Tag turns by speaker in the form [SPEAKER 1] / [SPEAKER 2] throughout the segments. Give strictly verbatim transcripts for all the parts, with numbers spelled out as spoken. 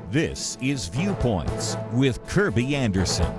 [SPEAKER 1] This is Viewpoints with Kirby Anderson.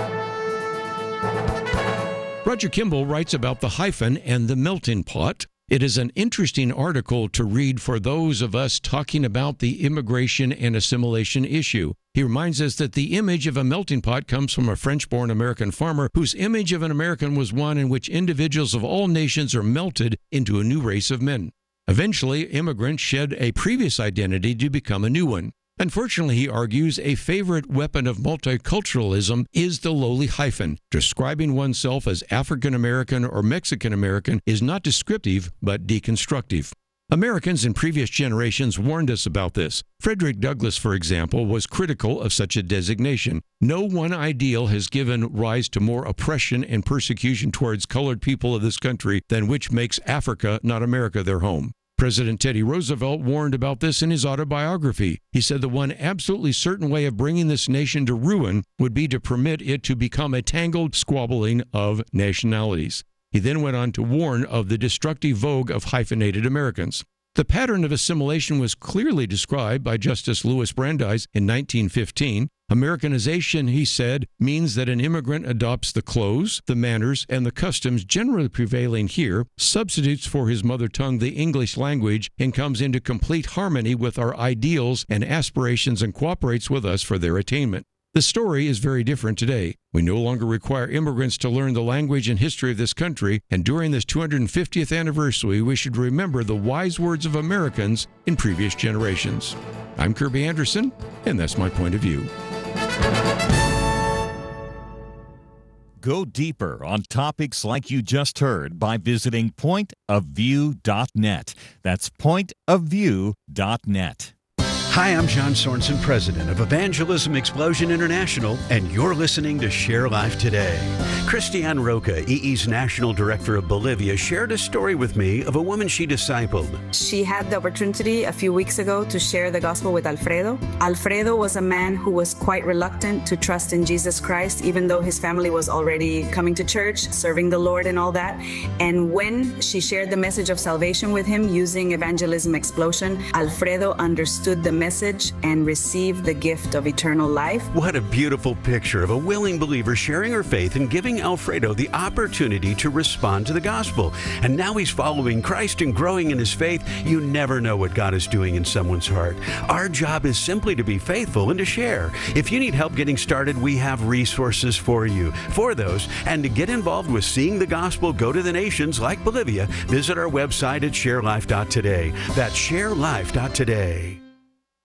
[SPEAKER 2] Roger Kimball writes about the hyphen and the melting pot. It is an interesting article to read for those of us talking about the immigration and assimilation issue. He reminds us that the image of a melting pot comes from a French-born American farmer whose image of an American was one in which individuals of all nations are melted into a new race of men. Eventually, immigrants shed a previous identity to become a new one. Unfortunately, he argues, a favorite weapon of multiculturalism is the lowly hyphen. Describing oneself as African American or Mexican American is not descriptive, but deconstructive. Americans in previous generations warned us about this. Frederick Douglass, for example, was critical of such a designation. No one ideal has given rise to more oppression and persecution towards colored people of this country than which makes Africa, not America, their home. President Teddy Roosevelt warned about this in his autobiography. He said the one absolutely certain way of bringing this nation to ruin would be to permit it to become a tangled squabbling of nationalities. He then went on to warn of the destructive vogue of hyphenated Americans. The pattern of assimilation was clearly described by Justice Louis Brandeis in nineteen fifteen. Americanization, he said, means that an immigrant adopts the clothes, the manners, and the customs generally prevailing here, substitutes for his mother tongue the English language, and comes into complete harmony with our ideals and aspirations and cooperates with us for their attainment. The story is very different today. We no longer require immigrants to learn the language and history of this country, and during this two hundred fiftieth anniversary, we should remember the wise words of Americans in previous generations. I'm Kirby Anderson, and that's my point of view.
[SPEAKER 1] Go deeper on topics like you just heard by visiting point of view dot net. That's point of view dot net.
[SPEAKER 3] Hi, I'm John Sorensen, president of Evangelism Explosion International, and you're listening to Share Life Today. Christiane Roca, E E's National Director of Bolivia, shared a story with me of a woman she discipled.
[SPEAKER 4] She had the opportunity a few weeks ago to share the gospel with Alfredo. Alfredo was a man who was quite reluctant to trust in Jesus Christ, even though his family was already coming to church, serving the Lord and all that. And when she shared the message of salvation with him using Evangelism Explosion, Alfredo understood the message and received the gift of eternal life.
[SPEAKER 3] What a beautiful picture of a willing believer sharing her faith and giving Alfredo the opportunity to respond to the gospel. And now he's following Christ and growing in his faith. You never know what God is doing in someone's heart. Our job is simply to be faithful and to share. If you need help getting started, we have resources for you. For those, and to get involved with seeing the gospel go to the nations like Bolivia, visit our website at share life dot today. That's share life dot today.